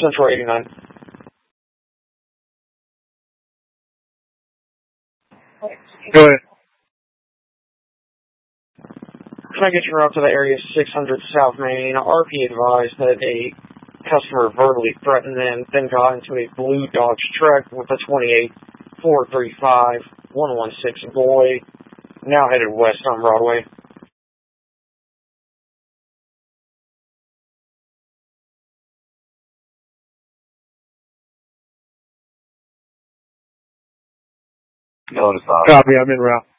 Central 89. Go ahead. Can I get your route to the area 600 South Main? RP advised that a customer verbally threatened them, then got into a blue Dodge truck with a 28-435-116 boy, now headed west on Broadway. Copy, I'm en route.